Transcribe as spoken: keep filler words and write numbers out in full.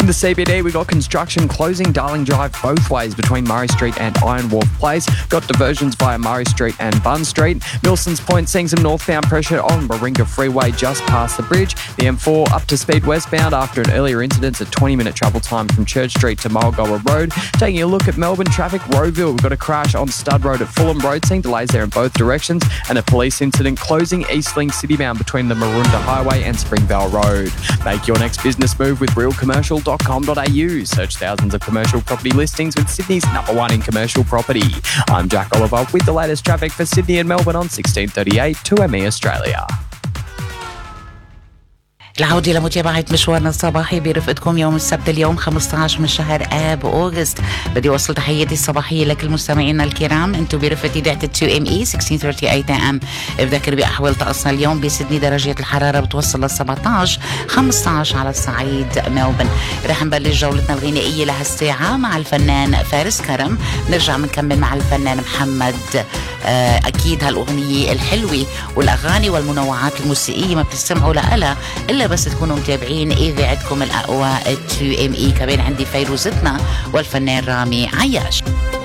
the C B D, we got construction closing Darling Drive both ways between Murray Street and Iron Wharf Place. Got diversions via Murray Street and Bunn Street. Milsons Point seeing some northbound pressure on Warringah Freeway just past the bridge. The M four up to speed westbound after an earlier incident, a twenty minute travel time from Church Street to Mulgoa Road. Taking a look at Melbourne traffic, Roeville, we've got a crash on Stud Road at Fulham Road, seeing delays there in both directions, and a police incident closing Eastling Citybound between the Maroondah Highway and Springvale Road. Make your next business move with real commercial dot com dot a u. Search thousands of commercial property listings with Sydney's number one in commercial property. I'm Jack Oliver with the latest traffic for Sydney and Melbourne on sixteen thirty-eight two M E Australia. العودة لمتابعة مشوارنا الصباحي برفقتكم يوم السبت اليوم خمسة عشر من شهر آب أغسطس. بدي أوصل تحياتي الصباحية لكل مستمعينا الكرام. أنتم برفقة إذاعة تو إم إي ستة عشر ثلاثين إيه إم. بذكر بأحوال طقسنا اليوم بسيدني درجة الحرارة بتوصل ل سبعة عشر خمسة عشر على الصعيد ملبورن. رح نبلش جولتنا الغنائية لهالساعة مع الفنان فارس كرم. نرجع بنكمل مع الفنان محمد. آه أكيد هالأغنية الحلوة والأغاني والمنوعات الموسيقية ما بتستمعوا لها إلا بس تكونوا متابعين إذاعتكم الأقوى تو إم إي. كمان عندي فيروزتنا والفنان رامي عياش.